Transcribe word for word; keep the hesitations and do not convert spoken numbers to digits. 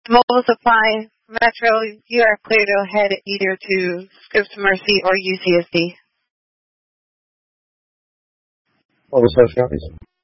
Mobile Supply, Metro, you are clear to head either to Scripps Mercy or U C S D. What was those copies?